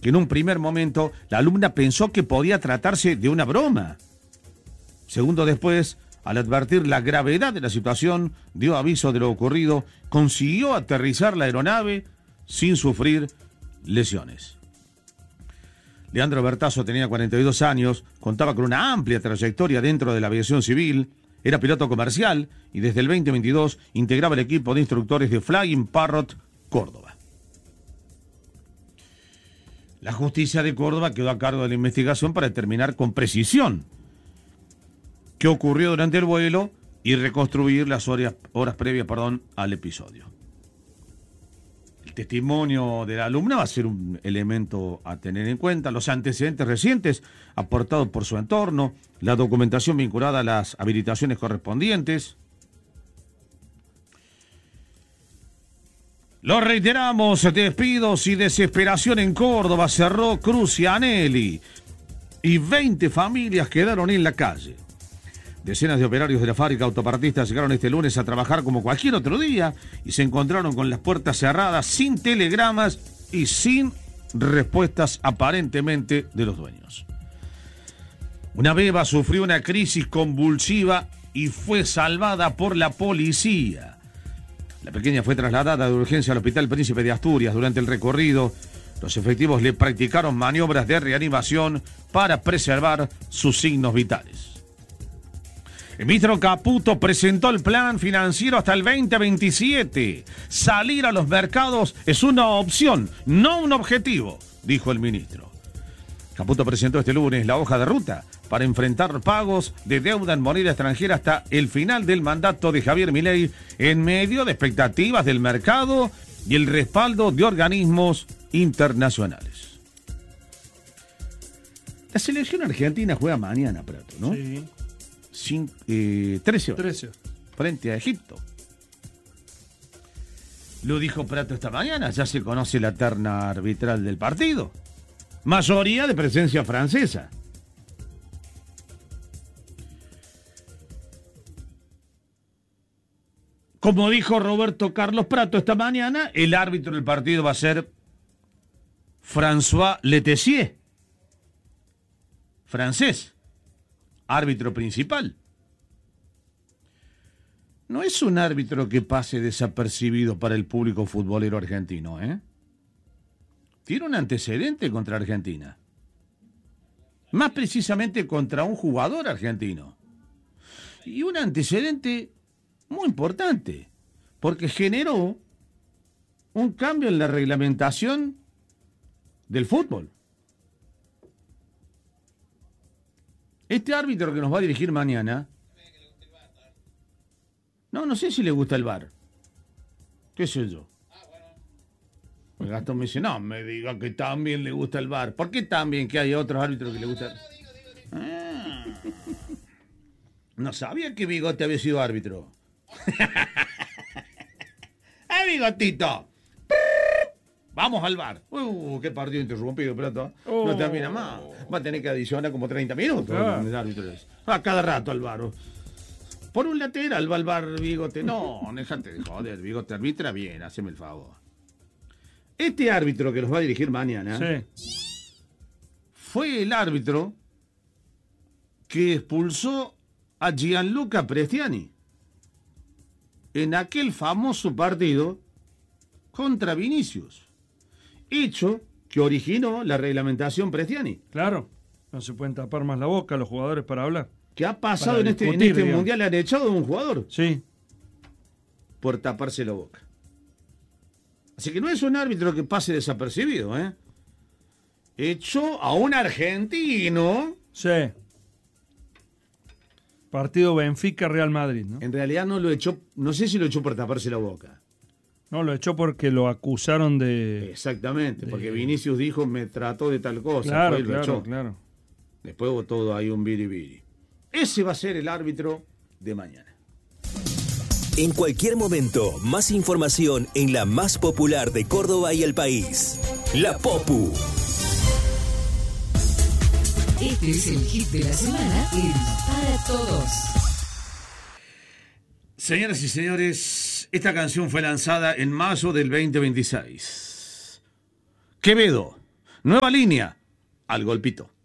que en un primer momento la alumna pensó que podía tratarse de una broma. Segundos después, al advertir la gravedad de la situación, dio aviso de lo ocurrido, consiguió aterrizar la aeronave sin sufrir lesiones. Leandro Bertazo tenía 42 años, contaba con una amplia trayectoria dentro de la aviación civil, era piloto comercial y desde el 2022 integraba el equipo de instructores de Flying Parrot Córdoba. La justicia de Córdoba quedó a cargo de la investigación para determinar con precisión qué ocurrió durante el vuelo y reconstruir las horas previas al episodio. El testimonio de la alumna va a ser un elemento a tener en cuenta, los antecedentes recientes aportados por su entorno, la documentación vinculada a las habilitaciones correspondientes. Lo reiteramos, despidos y desesperación en Córdoba, cerró Crucianelli y 20 familias quedaron en la calle. Decenas de operarios de la fábrica autopartista llegaron este lunes a trabajar como cualquier otro día y se encontraron con las puertas cerradas, sin telegramas y sin respuestas aparentemente de los dueños. Una beba sufrió una crisis convulsiva y fue salvada por la policía. La pequeña fue trasladada de urgencia al Hospital Príncipe de Asturias. Durante el recorrido, los efectivos le practicaron maniobras de reanimación para preservar sus signos vitales. El ministro Caputo presentó el plan financiero hasta el 2027. Salir a los mercados es una opción, no un objetivo, dijo el ministro. Caputo presentó este lunes la hoja de ruta para enfrentar pagos de deuda en moneda extranjera hasta el final del mandato de Javier Milei, en medio de expectativas del mercado y el respaldo de organismos internacionales. La selección argentina juega mañana, Prato, ¿no? Sí. 13 horas. 13. Frente a Egipto. Lo dijo Prato esta mañana, ya se conoce la terna arbitral del partido. Mayoría de presencia francesa. Como dijo Roberto Carlos Prato esta mañana, el árbitro del partido va a ser François Letessier, francés, árbitro principal. No es un árbitro que pase desapercibido para el público futbolero argentino, ¿eh? Tiene un antecedente contra Argentina. Más precisamente contra un jugador argentino. Y un antecedente muy importante, porque generó un cambio en la reglamentación del fútbol. Este árbitro que nos va a dirigir mañana, no sé si le gusta el VAR. ¿Qué sé yo? El Gastón me dice, no me diga que también le gusta el VAR. ¿Por qué también que hay otros árbitros que le gustan? No sabía que Bigote había sido árbitro. Bigotito! Vamos al VAR. Qué partido interrumpido, Prato. No termina más. Va a tener que adicionar como 30 minutos. El árbitro. A cada rato al VAR. Por un lateral va al VAR Bigote. No, déjate de joder. Bigote arbitra bien, haceme el favor. Este árbitro que nos va a dirigir mañana fue el árbitro que expulsó a Gianluca Prestiani en aquel famoso partido contra Vinicius, hecho que originó la reglamentación Prestiani. Claro, no se pueden tapar más la boca los jugadores para hablar. ¿Qué ha pasado en este mundial? Le han echado a un jugador. Sí. Por taparse la boca. Así que no es un árbitro que pase desapercibido, ¿eh? Echó a un argentino. Sí. Partido Benfica-Real Madrid, ¿no? En realidad no lo echó, no sé si lo echó por taparse la boca. No, lo echó porque lo acusaron de... Exactamente, porque Vinicius dijo, me trató de tal cosa. Claro, lo echó. claro. Después hubo todo ahí un biribiri. Ese va a ser el árbitro de mañana. En cualquier momento, más información en la más popular de Córdoba y el país. La Popu. Este es el hit de la semana en Para Todos. Señoras y señores, esta canción fue lanzada en mayo del 2026. Quevedo, Nueva línea, al golpito.